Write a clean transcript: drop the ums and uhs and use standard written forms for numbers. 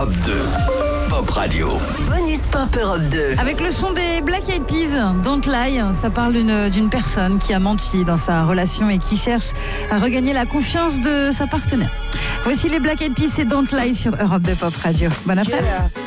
Europe 2. Pop Radio. Bonus Pop Europe 2. Avec le son des Black Eyed Peas, Don't Lie, ça parle d'une personne qui a menti dans sa relation et qui cherche à regagner la confiance de sa partenaire. Voici les Black Eyed Peas et Don't Lie sur Europe 2 Pop Radio. Bonne après-midi.